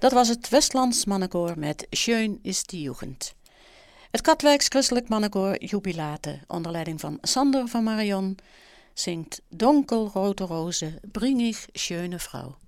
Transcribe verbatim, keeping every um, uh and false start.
Dat was het Westlands Mannenkoor met Schön ist die Jugend. Het Katwijks Christelijk Mannenkoor Jubilate onder leiding van Sander van Marion zingt Donkelrote Roze, bring ich schöne Frau.